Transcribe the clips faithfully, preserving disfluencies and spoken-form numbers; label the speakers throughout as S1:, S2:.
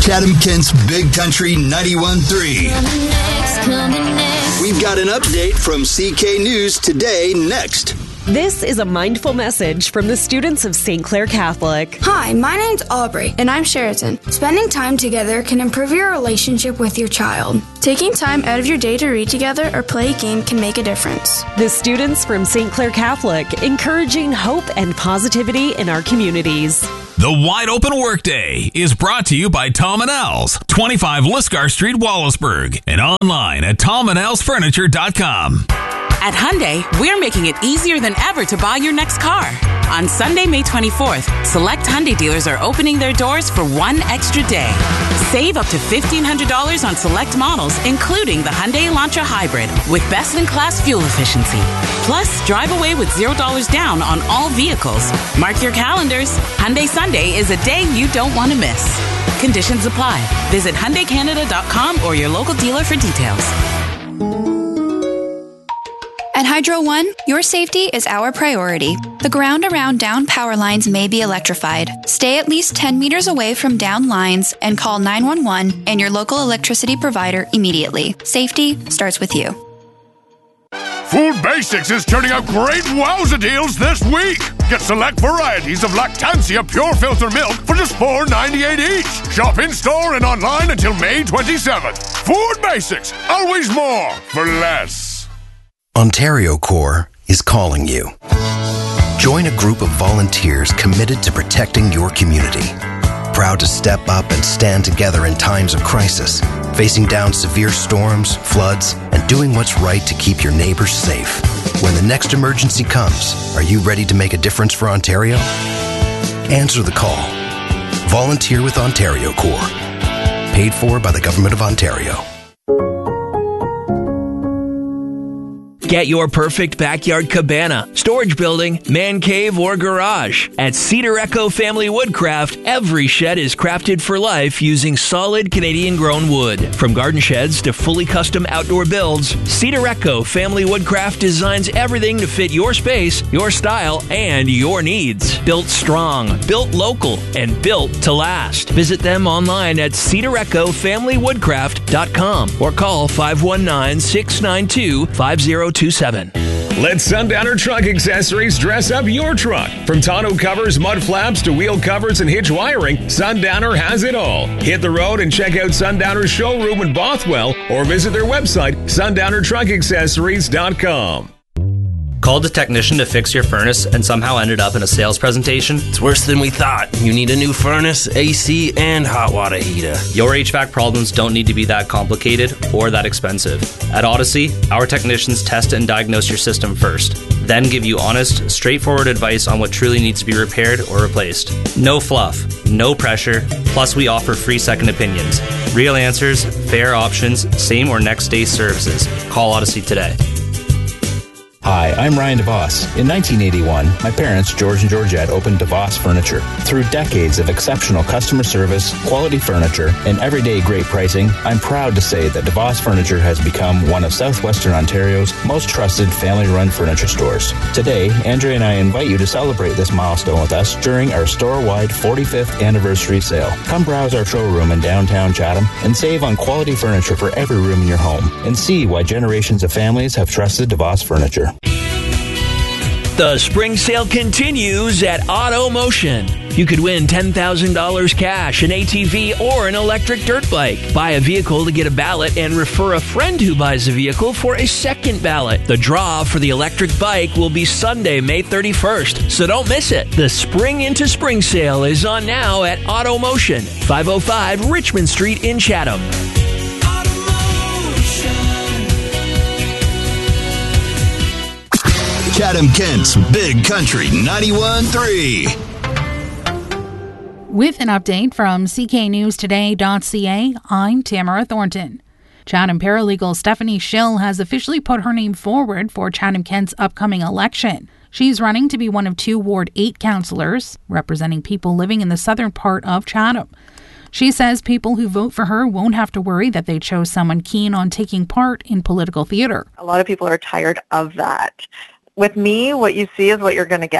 S1: Chatham-Kent's Big Country ninety-one point three. We've got an update from C K News Today next.
S2: This is a mindful message from the students of Saint Clair Catholic.
S3: Hi, my name's Aubrey, and I'm Sheraton. Spending time together can improve your relationship with your child. Taking time out of your day to read together or play a game can make a difference.
S2: The students from Saint Clair Catholic, encouraging hope and positivity in our communities.
S4: The Wide Open Workday is brought to you by Tom and Al's, twenty-five Lisgar Street, Wallaceburg, and online at tom and als furniture dot com.
S5: At Hyundai, we're making it easier than ever to buy your next car. On Sunday, May twenty-fourth, select Hyundai dealers are opening their doors for one extra day. Save up to fifteen hundred dollars on select models, including the Hyundai Elantra Hybrid, with best-in-class fuel efficiency. Plus, drive away with zero dollars down on all vehicles. Mark your calendars. Hyundai Sunday is a day you don't want to miss. Conditions apply. Visit Hyundai Canada dot com or your local dealer for details.
S6: At Hydro One, your safety is our priority. The ground around down power lines may be electrified. Stay at least ten meters away from down lines and call nine one one and your local electricity provider immediately. Safety starts with you.
S7: Food Basics is turning out great wowza deals this week. Get select varieties of Lactancia Pure Filter Milk for just four ninety-eight each. Shop in-store and online until May twenty-seventh. Food Basics, always more for less.
S8: Ontario Corps is calling you. Join a group of volunteers committed to protecting your community. Proud to step up and stand together in times of crisis, facing down severe storms, floods, and doing what's right to keep your neighbors safe. When the next emergency comes, are you ready to make a difference for Ontario? Answer the call. Volunteer with Ontario Corps. Paid for by the Government of Ontario.
S9: Get your perfect backyard cabana, storage building, man cave, or garage. At Cedar Echo Family Woodcraft, every shed is crafted for life using solid Canadian-grown wood. From garden sheds to fully custom outdoor builds, Cedar Echo Family Woodcraft designs everything to fit your space, your style, and your needs. Built strong, built local, and built to last. Visit them online at cedar echo family woodcraft dot com or call five one nine, six nine two, five zero two seven.
S10: Let Sundowner Truck Accessories dress up your truck. From tonneau covers, mud flaps, to wheel covers and hitch wiring, Sundowner has it all. Hit the road and check out Sundowner's showroom in Bothwell or visit their website, sundowner truck accessories dot com.
S11: Called a technician to fix your furnace and somehow ended up in a sales presentation?
S12: It's worse than we thought. You need a new furnace, A C, and hot water heater.
S11: Your H V A C problems don't need to be that complicated or that expensive. At Odyssey, our technicians test and diagnose your system first, then give you honest, straightforward advice on what truly needs to be repaired or replaced. No fluff, no pressure, plus we offer free second opinions. Real answers, fair options, same or next day services. Call Odyssey today.
S13: Hi, I'm Ryan DeVos. In nineteen eighty-one, my parents, George and Georgette, opened DeVos Furniture. Through decades of exceptional customer service, quality furniture, and everyday great pricing, I'm proud to say that DeVos Furniture has become one of Southwestern Ontario's most trusted family-run furniture stores. Today, Andrea and I invite you to celebrate this milestone with us during our store-wide forty-fifth anniversary sale. Come browse our showroom in downtown Chatham and save on quality furniture for every room in your home, and see why generations of families have trusted DeVos Furniture.
S9: The spring sale continues at Auto Motion. You could win ten thousand dollars cash, an A T V, or an electric dirt bike. Buy a vehicle to get a ballot and refer a friend who buys a vehicle for a second ballot. The draw for the electric bike will be Sunday, May thirty-first, so don't miss it. The Spring into Spring sale is on now at Auto Motion, five oh five Richmond Street in Chatham.
S1: Chatham-Kent's Big Country ninety-one point three.
S14: With an update from C K News Today dot C A, I'm Tamara Thornton. Chatham paralegal Stephanie Schill has officially put her name forward for Chatham-Kent's upcoming election. She's running to be one of two Ward eight councillors, representing people living in the southern part of Chatham. She says people who vote for her won't have to worry that they chose someone keen on taking part in political theatre.
S15: A lot of people are tired of that. With me, what you see is what you're going to get.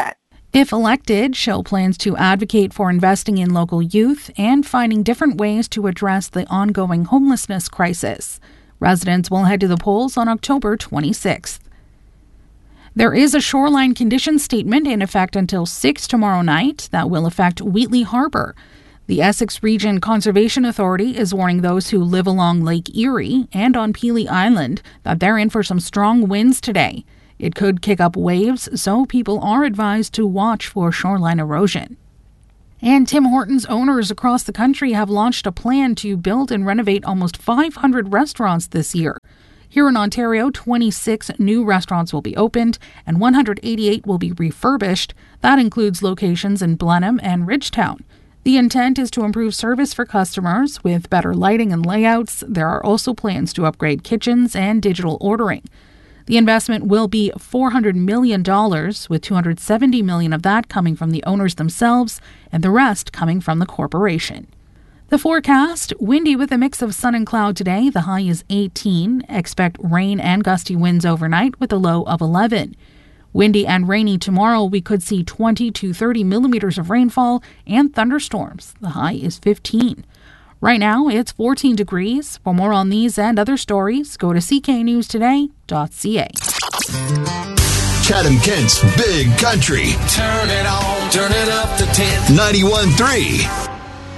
S14: If elected, Schill plans to advocate for investing in local youth and finding different ways to address the ongoing homelessness crisis. Residents will head to the polls on October twenty-sixth. There is a shoreline condition statement in effect until six tomorrow night that will affect Wheatley Harbor. The Essex Region Conservation Authority is warning those who live along Lake Erie and on Pelee Island that they're in for some strong winds today. It could kick up waves, so people are advised to watch for shoreline erosion. And Tim Hortons owners across the country have launched a plan to build and renovate almost five hundred restaurants this year. Here in Ontario, twenty-six new restaurants will be opened and one hundred eighty-eight will be refurbished. That includes locations in Blenheim and Ridgetown. The intent is to improve service for customers with better lighting and layouts. There are also plans to upgrade kitchens and digital ordering. The investment will be four hundred million dollars, with two hundred seventy million dollars of that coming from the owners themselves and the rest coming from the corporation. The forecast, windy with a mix of sun and cloud today. The high is eighteen. Expect rain and gusty winds overnight with a low of eleven. Windy and rainy tomorrow. We could see twenty to thirty millimeters of rainfall and thunderstorms. The high is fifteen. Right now, it's fourteen degrees. For more on these and other stories, go to c k news today dot c a.
S1: Chatham Kent's Big Country.
S15: Turn it on, turn it up to ten.
S1: ninety-one point three